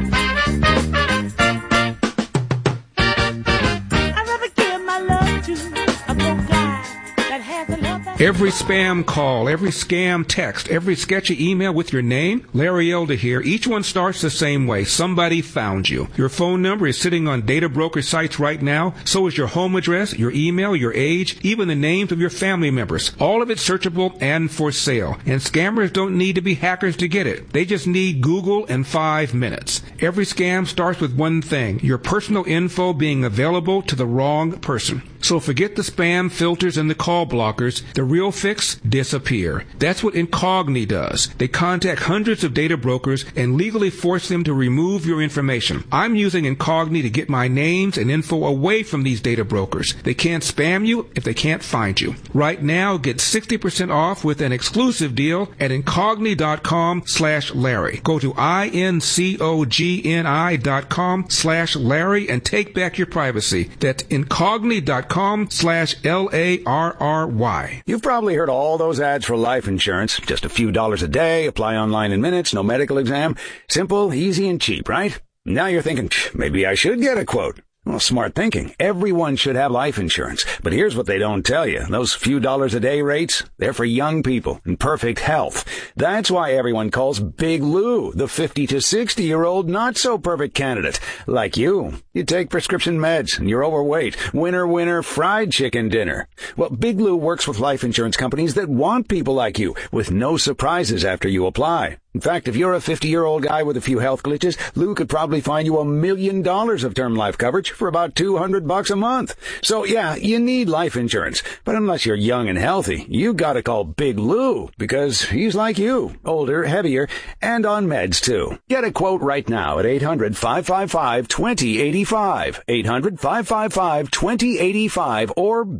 Speaker 1: Every spam call, every scam text, every sketchy email with your name, Larry Elder here, each one starts the same way. Somebody found you. Your phone number is sitting on data broker sites right now. So is your home address, your email, your age, even the names of your family members. All of it searchable and for sale. And scammers don't need to be hackers to get it. They just need Google and five minutes. Every scam starts with one thing, your personal info being available to the wrong person. So forget the spam filters and the call blockers. The real fix? Disappear. That's what Incogni does. They contact hundreds of data brokers and legally force them to remove your information. I'm using Incogni to get my names and info away from these data brokers. They can't spam you if they can't find you. Right now, get sixty percent off with an exclusive deal at Incogni.com slash Larry. Go to I-N-C-O-G-N-I dot com slash Larry and take back your privacy. That's Incogni.com slash L A R R Y.
Speaker 7: You've probably heard all those ads for life insurance. Just a few dollars a day, apply online in minutes, no medical exam. Simple, easy, and cheap, right? Now you're thinking, maybe I should get a quote. Well, smart thinking. Everyone should have life insurance. But here's what they don't tell you. Those few dollars a day rates, they're for young people in perfect health. That's why everyone calls Big Lou the fifty to sixty year old not so perfect candidate. Like you. You take prescription meds and you're overweight. Winner, winner, fried chicken dinner. Well, Big Lou works with life insurance companies that want people like you with no surprises after you apply. In fact, if you're a fifty-year-old guy with a few health glitches, Lou could probably find you a million dollars of term life coverage for about two hundred bucks a month. So yeah, you need life insurance. But unless you're young and healthy, you gotta call Big Lou because he's like you, older, heavier, and on meds too. Get a quote right now at eight hundred, five five five, two zero eight five. eight hundred, five five five, two zero eight five or